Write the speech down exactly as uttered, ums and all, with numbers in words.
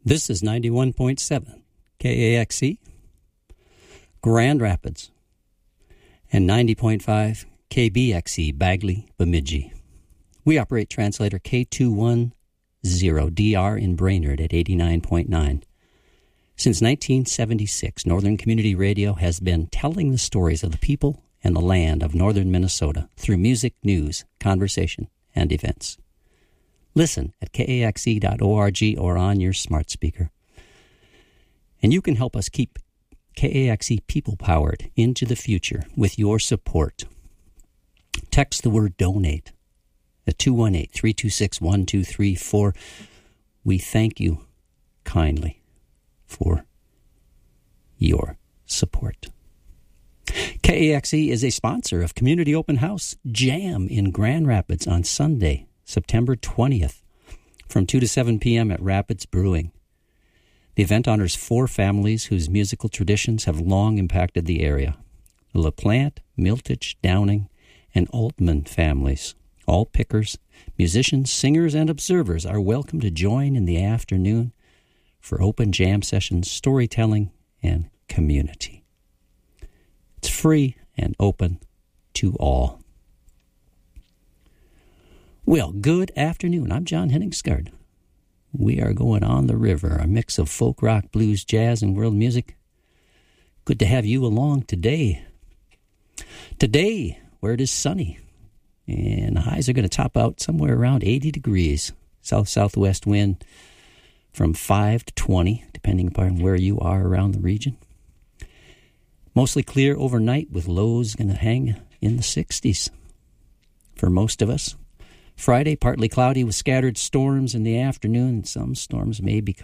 This is ninety-one point seven K A X E, Grand Rapids, and ninety point five K B X E, Bagley, Bemidji. We operate translator K two ten D R in Brainerd at eighty-nine point nine. Since nineteen seventy-six, Northern Community Radio has been telling the stories of the people and the land of northern Minnesota through music, news, conversation, and events. Listen at K A X E dot org or on your smart speaker. And you can help us keep K A X E people-powered into the future with your support. Text the word DONATE at two one eight, three two six, one two three four. We thank you kindly for your support. K A X E is a sponsor of Community Open House Jam in Grand Rapids on Sunday, September twentieth, from two to seven p.m. at Rapids Brewing. The event honors four families whose musical traditions have long impacted the area: the LaPlante, Miltich, Downing, and Altman families. All pickers, musicians, singers, and observers are welcome to join in the afternoon for open jam sessions, storytelling, and community. It's free and open to all. Well, good afternoon. I'm John Henningsgard. We are going on the river, a mix of folk rock, blues, jazz, and world music. Good to have you along today. Today, where it is sunny, and the highs are going to top out somewhere around eighty degrees. South-southwest wind from five to twenty, depending upon where you are around the region. Mostly clear overnight with lows going to hang in the sixties for most of us. Friday, partly cloudy with scattered storms in the afternoon. Some storms may be